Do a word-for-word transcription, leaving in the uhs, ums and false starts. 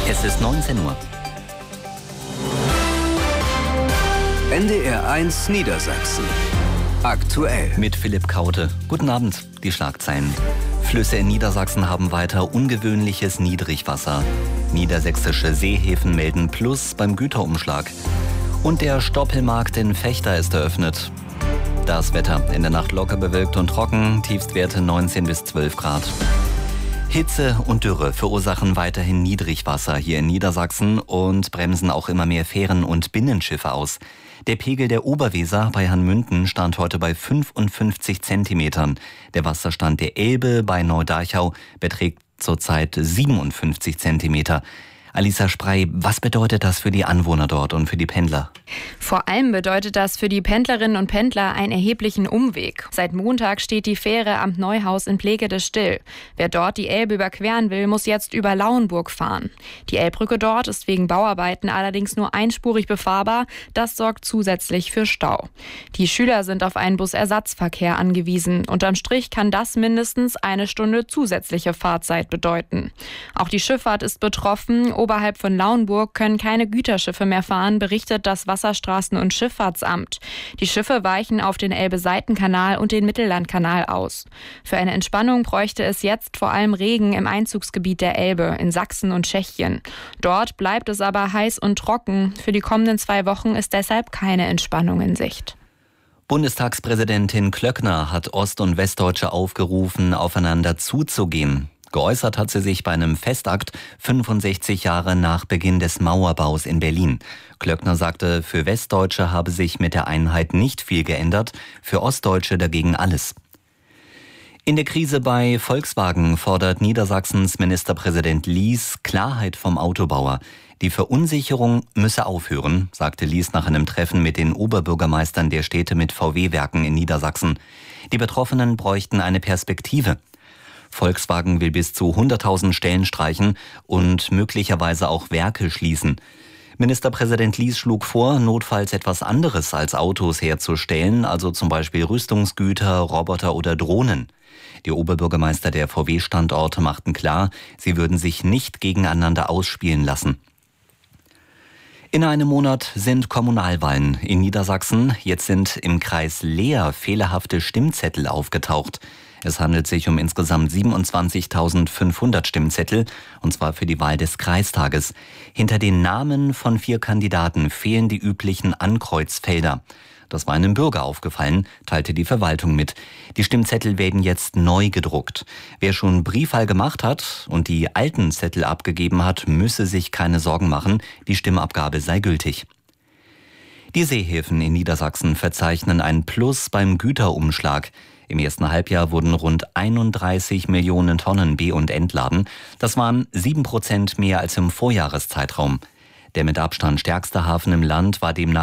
Es ist neunzehn Uhr. N D R eins Niedersachsen. Aktuell. Mit Philipp Kaute. Guten Abend, die Schlagzeilen. Flüsse in Niedersachsen haben weiter ungewöhnliches Niedrigwasser. Niedersächsische Seehäfen melden Plus beim Güterumschlag. Und der Stoppelmarkt in Vechta ist eröffnet. Das Wetter in der Nacht locker bewölkt und trocken, Tiefstwerte neunzehn bis zwölf Grad. Hitze und Dürre verursachen weiterhin Niedrigwasser hier in Niedersachsen und bremsen auch immer mehr Fähren und Binnenschiffe aus. Der Pegel der Oberweser bei Hanmünden stand heute bei fünfundfünfzig Zentimetern. Der Wasserstand der Elbe bei Neudarchau beträgt zurzeit siebenundfünfzig Zentimeter. Alisa Sprey, was bedeutet das für die Anwohner dort und für die Pendler? Vor allem bedeutet das für die Pendlerinnen und Pendler einen erheblichen Umweg. Seit Montag steht die Fähre Amt Neuhaus in Plekede still. Wer dort die Elbe überqueren will, muss jetzt über Lauenburg fahren. Die Elbbrücke dort ist wegen Bauarbeiten allerdings nur einspurig befahrbar. Das sorgt zusätzlich für Stau. Die Schüler sind auf einen Busersatzverkehr angewiesen. Unterm Strich kann das mindestens eine Stunde zusätzliche Fahrzeit bedeuten. Auch die Schifffahrt ist betroffen. Oberhalb von Lauenburg können keine Güterschiffe mehr fahren, berichtet das Wasserstraßen- und Schifffahrtsamt. Die Schiffe weichen auf den Elbe-Seitenkanal und den Mittellandkanal aus. Für eine Entspannung bräuchte es jetzt vor allem Regen im Einzugsgebiet der Elbe in Sachsen und Tschechien. Dort bleibt es aber heiß und trocken. Für die kommenden zwei Wochen ist deshalb keine Entspannung in Sicht. Bundestagspräsidentin Klöckner hat Ost- und Westdeutsche aufgerufen, aufeinander zuzugehen. Geäußert hat sie sich bei einem Festakt fünfundsechzig Jahre nach Beginn des Mauerbaus in Berlin. Klöckner sagte, für Westdeutsche habe sich mit der Einheit nicht viel geändert, für Ostdeutsche dagegen alles. In der Krise bei Volkswagen fordert Niedersachsens Ministerpräsident Lies Klarheit vom Autobauer. Die Verunsicherung müsse aufhören, sagte Lies nach einem Treffen mit den Oberbürgermeistern der Städte mit V W-Werken in Niedersachsen. Die Betroffenen bräuchten eine Perspektive. Volkswagen will bis zu hunderttausend Stellen streichen und möglicherweise auch Werke schließen. Ministerpräsident Lies schlug vor, notfalls etwas anderes als Autos herzustellen, also zum Beispiel Rüstungsgüter, Roboter oder Drohnen. Die Oberbürgermeister der V W-Standorte machten klar, sie würden sich nicht gegeneinander ausspielen lassen. In einem Monat sind Kommunalwahlen in Niedersachsen. Jetzt sind im Kreis Leer fehlerhafte Stimmzettel aufgetaucht. Es handelt sich um insgesamt siebenundzwanzigtausendfünfhundert Stimmzettel, und zwar für die Wahl des Kreistages. Hinter den Namen von vier Kandidaten fehlen die üblichen Ankreuzfelder. Das war einem Bürger aufgefallen, teilte die Verwaltung mit. Die Stimmzettel werden jetzt neu gedruckt. Wer schon Briefwahl gemacht hat und die alten Zettel abgegeben hat, müsse sich keine Sorgen machen, die Stimmabgabe sei gültig. Die Seehäfen in Niedersachsen verzeichnen ein Plus beim Güterumschlag. Im ersten Halbjahr wurden rund einunddreißig Millionen Tonnen Be- und entladen. Das waren sieben Prozent mehr als im Vorjahreszeitraum. Der mit Abstand stärkste Hafen im Land war demnach